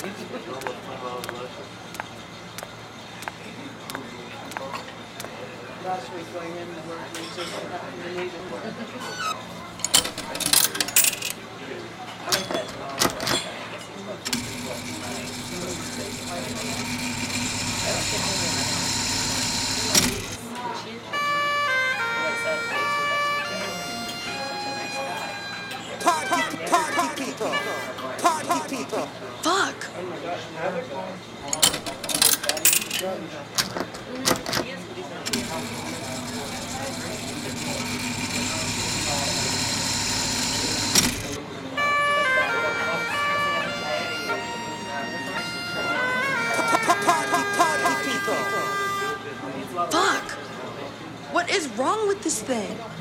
Last week going in the work, we just happened to need it. I like that. Party people. Fuck. Fuck! What is wrong with this thing?